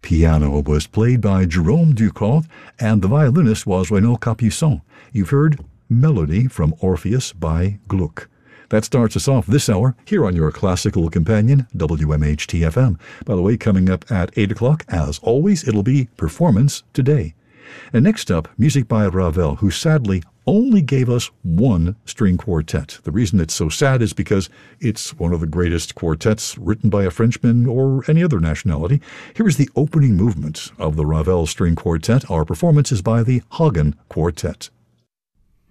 piano was played by Jerome Ducrot, and the violinist was Renaud Capuçon. You've heard Melody from Orpheus by Gluck. That starts us off this hour here on your classical companion, WMHT-FM. By the way, coming up at 8 o'clock, as always, it'll be Performance Today. And next up, music by Ravel, who sadly only gave us one string quartet. The reason it's so sad is because it's one of the greatest quartets written by a Frenchman or any other nationality. Here is the opening movement of the Ravel String Quartet. Our performance is by the Hagen Quartet.